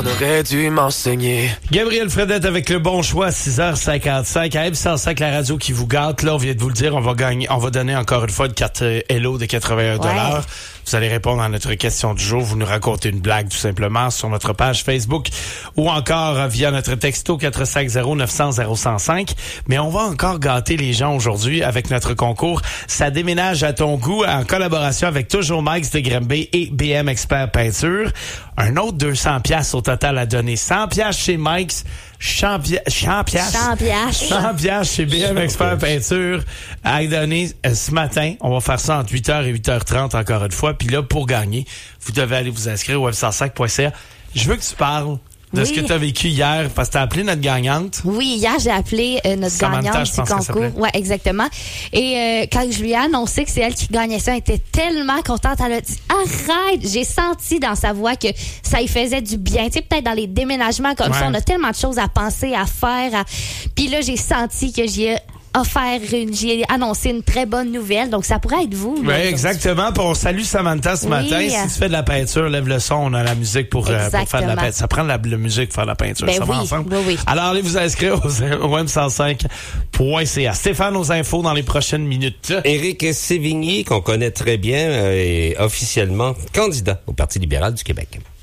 aurait dû m'enseigner. Gabriel Fredette avec le bon choix, 6h55. À M105, la radio qui vous gâte. Là, on vient de vous le dire, on va donner encore une fois une carte Hello de 81 $. Ouais. Vous allez répondre à notre question du jour. Vous nous racontez une blague, tout simplement, sur notre page Facebook ou encore via notre texto 450-900-0105. Mais on va encore gâter les gens aujourd'hui avec notre concours. Ça déménage à ton goût en collaboration avec Toujours Mike's de Granby et BM Expert Peinture. Un autre 200 piastres au total à donner. 100 piastres chez Mike's. 100 piastres chez BM Expert Peinture à donner ce matin. On va faire ça entre 8h et 8h30 encore une fois. Puis là, pour gagner, vous devez aller vous inscrire au web105.ca. Je veux que tu parles de ce que tu as vécu hier, parce que tu as appelé notre gagnante. Oui, hier, j'ai appelé notre Samantha, gagnante du concours. Oui, exactement. Et quand je lui ai annoncé que c'est elle qui gagnait ça, elle était tellement contente. Elle a dit « Arrête! » J'ai senti dans sa voix que ça lui faisait du bien. Tu sais, peut-être dans les déménagements comme ça, on a tellement de choses à penser, à faire. Puis là, j'ai senti que j'ai annoncé une très bonne nouvelle. Donc, ça pourrait être vous. Oui, exactement. Puis on salue Samantha ce matin. Si tu fais de la peinture, lève le son. On a la musique pour faire de la peinture. Ça prend la musique pour faire de la peinture. Ça va ensemble? Oui. Alors, allez vous inscrire au web105.ca. Stéphane, aux infos dans les prochaines minutes. Éric Sévigny, qu'on connaît très bien, est officiellement candidat au Parti libéral du Québec.